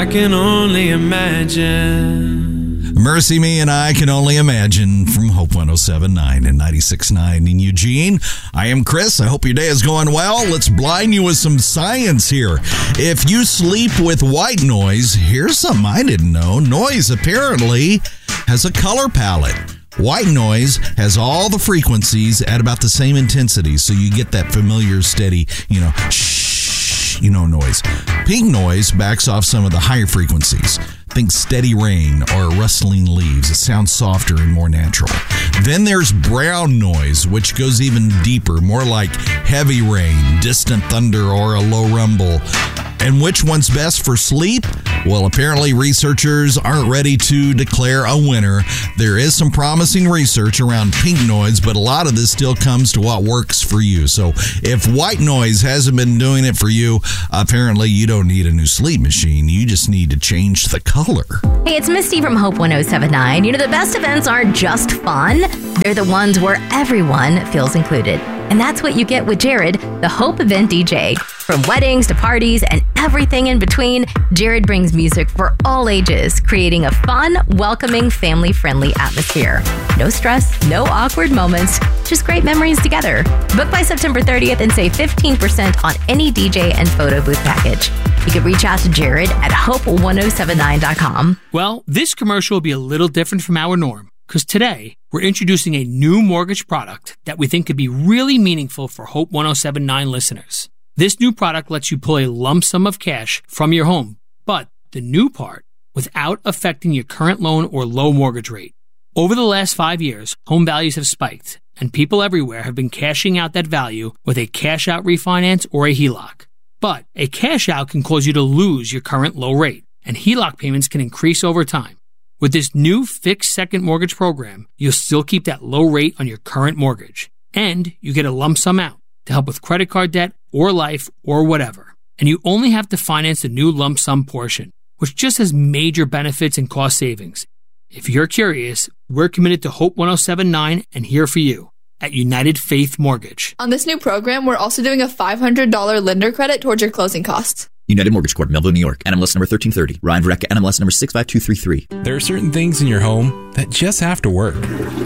I can only imagine. Mercy Me and I Can Only Imagine from Hope 107.9 and 96.9 in Eugene. I am Chris. I hope your day is going well. Let's blind you with some science here. If you sleep with white noise, here's something I didn't know. Noise apparently has a color palette. White noise has all the frequencies at about the same intensity, so you get that familiar, steady, shh, noise. Pink noise backs off some of the higher frequencies. Think steady rain or rustling leaves. It sounds softer and more natural. Then there's brown noise, which goes even deeper, more like heavy rain, distant thunder, or a low rumble. And which one's best for sleep? Well, apparently researchers aren't ready to declare a winner. There is some promising research around pink noise, but a lot of this still comes to what works for you. So if white noise hasn't been doing it for you, apparently you don't need a new sleep machine. You just need to change the color. Hey, it's Misty from Hope 107.9. The best events aren't just fun. They're the ones where everyone feels included. And that's what you get with Jared, the Hope Event DJ. From weddings to parties and everything in between, Jared brings music for all ages, creating a fun, welcoming, family-friendly atmosphere. No stress, no awkward moments, just great memories together. Book by September 30th and save 15% on any DJ and photo booth package. You can reach out to Jared at hope1079.com. Well, this commercial will be a little different from our norm, because today we're introducing a new mortgage product that we think could be really meaningful for Hope 107.9 listeners. This new product lets you pull a lump sum of cash from your home, but the new part, without affecting your current loan or low mortgage rate. Over the last 5 years, home values have spiked, and people everywhere have been cashing out that value with a cash-out refinance or a HELOC. But a cash-out can cause you to lose your current low rate, and HELOC payments can increase over time. With this new fixed second mortgage program, you'll still keep that low rate on your current mortgage, and you get a lump sum out to help with credit card debt or life or whatever. And you only have to finance the new lump sum portion, which just has major benefits and cost savings. If you're curious, we're committed to Hope 107.9 and here for you at United Faith Mortgage. On this new program, we're also doing a $500 lender credit towards your closing costs. United Mortgage Corp, Melville, New York. NMLS number 1330. Ryan Verrecka, NMLS number 65233. There are certain things in your home that just have to work.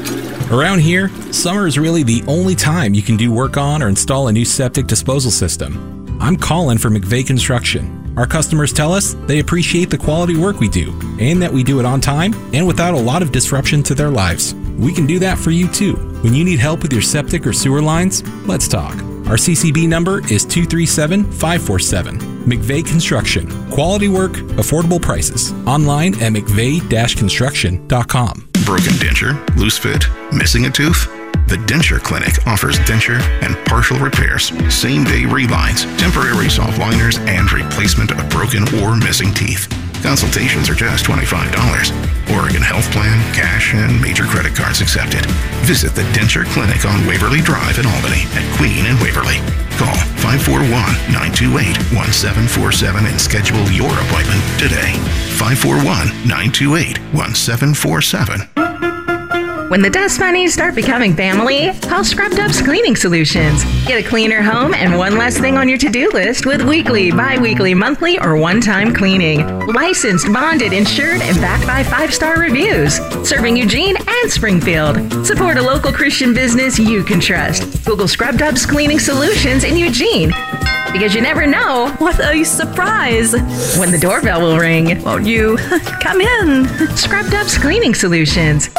Around here, summer is really the only time you can do work on or install a new septic disposal system. I'm Colin for McVeigh Construction. Our customers tell us they appreciate the quality work we do and that we do it on time and without a lot of disruption to their lives. We can do that for you too. When you need help with your septic or sewer lines, let's talk. Our CCB number is 237-547. McVeigh Construction. Quality work, affordable prices. Online at mcveigh-construction.com. Broken denture, loose fit, missing a tooth? The Denture Clinic offers denture and partial repairs, same-day relines, temporary soft liners, and replacement of broken or missing teeth. Consultations are just $25. Oregon Health Plan, cash, and major credit cards accepted. Visit the Denture Clinic on Waverly Drive in Albany at Queen and Waverly. Call 541-928-1747 and schedule your appointment today. 541-928-1747. When the dust bunnies start becoming family, call Scrub Dubs Cleaning Solutions. Get a cleaner home and one less thing on your to-do list with weekly, bi-weekly, monthly, or one-time cleaning. Licensed, bonded, insured, and backed by 5-star reviews. Serving Eugene and Springfield. Support a local Christian business you can trust. Google Scrub Dubs Cleaning Solutions in Eugene. Because you never know. What a surprise. When the doorbell will ring. Won't you come in? Scrub Dubs Cleaning Solutions.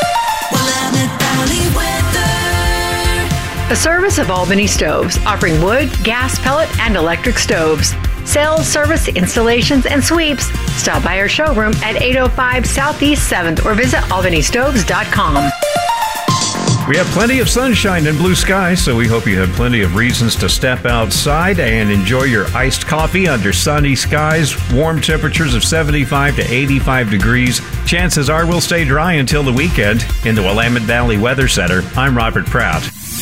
A service of Albany Stoves, offering wood, gas, pellet, and electric stoves. Sales, service, installations, and sweeps. Stop by our showroom at 805 Southeast 7th or visit albanystoves.com. We have plenty of sunshine and blue skies, so we hope you have plenty of reasons to step outside and enjoy your iced coffee under sunny skies, warm temperatures of 75 to 85 degrees. Chances are we'll stay dry until the weekend. In the Willamette Valley Weather Center, I'm Robert Prout.